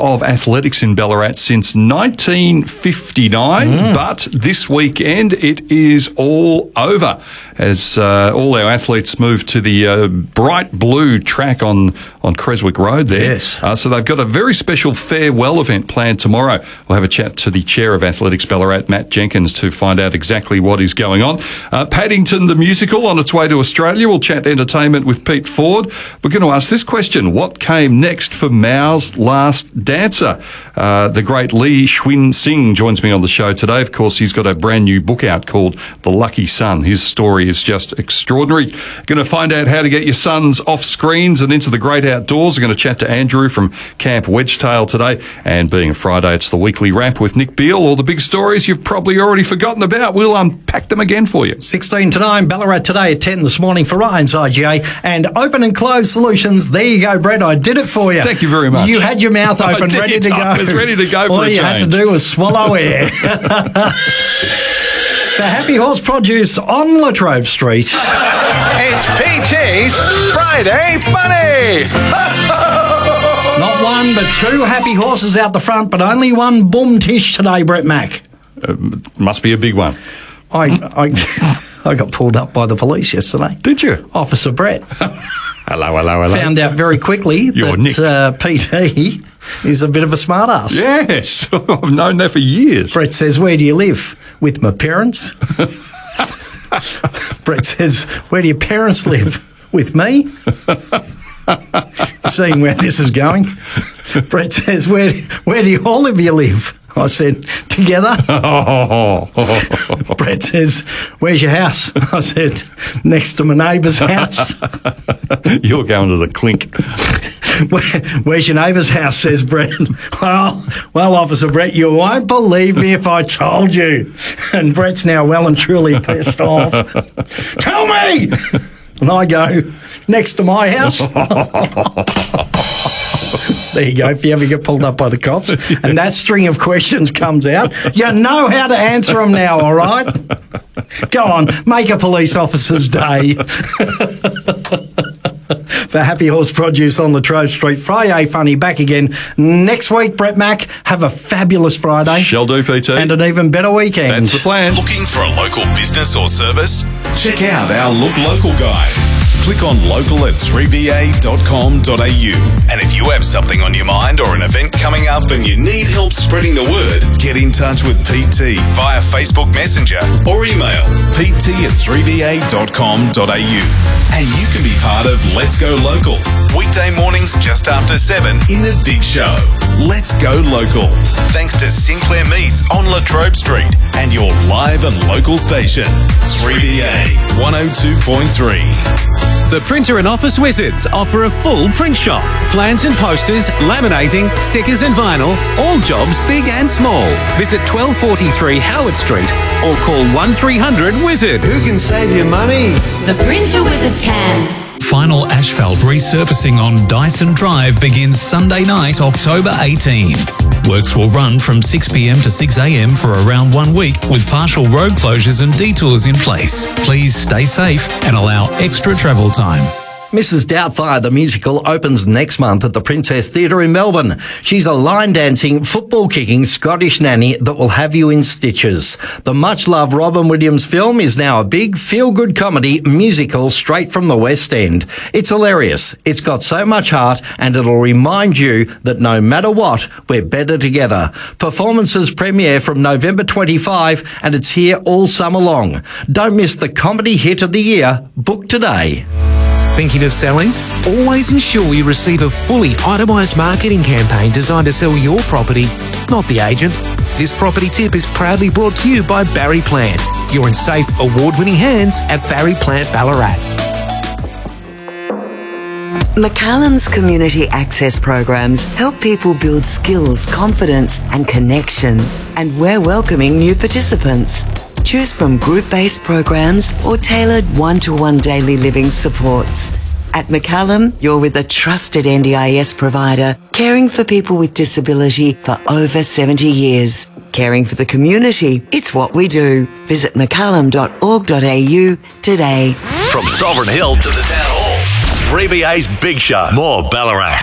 of athletics in Ballarat since 1959, but this weekend it is all over as all our athletes move to the bright blue track on Creswick Road there. Yes. So they've got a very special farewell event planned tomorrow. We'll have a chat to the Chair of Athletics Ballarat, Matt Jenkins, to find out exactly what is going on. Paddington the musical on its way to Australia. We'll chat entertainment with Pete Ford. We're going to ask this question: what came next for Mao's Last Dancer? The great Lee Shwin Singh joins me on the show today. Of course, he's got a brand new book out called The Lucky Son. His story is just extraordinary. Going to find out how to get your sons off screens and into the great outdoors. We're going to chat to Andrew from Camp Wedgetail today. And being a Friday, it's the weekly wrap with Nick Beale. All the big stories you've probably already forgotten about. We'll unpack them again for you. 16 to 9, Ballarat Today at 10 this morning for Ryan's IGA and Open and Close Solutions. There you go, Brett. I did it for you. Thank you very much. You had your mouth open, ready to go. I was ready to go for a change. All you had to do was swallow air. The Happy Horse Produce on Latrobe Street. It's PT's Friday Funny! Not one, but two happy horses out the front, but only one boom tish today, Brett Mack. Must be a big one. I got pulled up by the police yesterday. Did you? Officer Brett. Hello. Found out very quickly that PT is a bit of a smart ass. Yes, I've known that for years. Brett says, "Where do you live?" "With my parents." Brett says, "Where do your parents live?" "With me." Seeing where this is going. Brett says, where do you all of you live?" I said, "Together." Brett says, "Where's your house?" I said, "Next to my neighbour's house." You're going to the clink. Where's your neighbour's house?" says Brett. Well, Officer Brett, you won't believe me if I told you. And Brett's now well and truly pissed off. "Tell me!" And I go, "Next to my house." There you go, if you ever get pulled up by the cops and that string of questions comes out, you know how to answer them now, all right? Go on, make a police officer's day. The Happy Horse Produce on Latrobe Street. Friday Funny back again next week, Brett Mack. Have a fabulous Friday. Shall do, PT. And an even better weekend. That's the plan. Looking for a local business or service? Check out our Look Local guide. Click on local at 3va.com.au. And if you have something on your mind or an event coming up and you need help spreading the word, get in touch with PT via Facebook Messenger or email pt@3va.com.au. And you can be part of Let's Go Local. Weekday mornings just after 7 in the Big Show. Let's Go Local. Thanks to Sinclair Meats on Latrobe Street and your live and local station, 3VA 102.3. The Printer and Office Wizards offer a full print shop. Plans and posters, laminating, stickers and vinyl, all jobs big and small. Visit 1243 Howard Street or call 1300-WIZARD. Who can save you money? The Printer Wizards can. Final asphalt resurfacing on Dyson Drive begins Sunday night, October 18. Works will run from 6 p.m. to 6 a.m. for around 1 week with partial road closures and detours in place. Please stay safe and allow extra travel time. Mrs. Doubtfire, the musical, opens next month at the Princess Theatre in Melbourne. She's a line-dancing, football-kicking Scottish nanny that will have you in stitches. The much-loved Robin Williams film is now a big, feel-good comedy musical straight from the West End. It's hilarious. It's got so much heart, and it'll remind you that no matter what, we're better together. Performances premiere from November 25, and it's here all summer long. Don't miss the comedy hit of the year. Book today. Thinking of selling? Always ensure you receive a fully itemised marketing campaign designed to sell your property, not the agent. This property tip is proudly brought to you by Barry Plant. You're in safe, award-winning hands at Barry Plant Ballarat. McCallum's community access programs help people build skills, confidence and connection. And we're welcoming new participants. Choose from group-based programs or tailored one-to-one daily living supports. At McCallum, you're with a trusted NDIS provider, caring for people with disability for over 70 years. Caring for the community, it's what we do. Visit mccallum.org.au today. From Sovereign Hill to the Town Hall, 3VA's Big Show. More Ballarat.